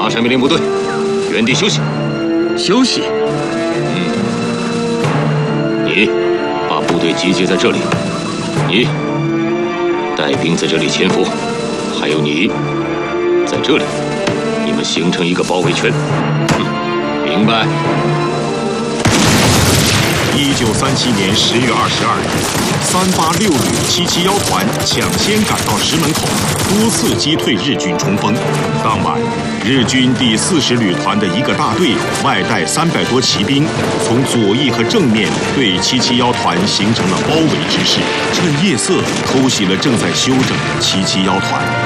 马上命令部队原地休息。 休息。 你把部队集结在这里，你带兵在这里潜伏，还有你在这里，你们形成一个包围圈。明白。 1937年10月22日，386旅771团抢先赶到石门口，多次击退日军冲锋。当晚，日军第40旅团的一个大队，外带300多骑兵，从左翼和正面对771团形成了包围之势，趁夜色偷袭了正在休整的771团。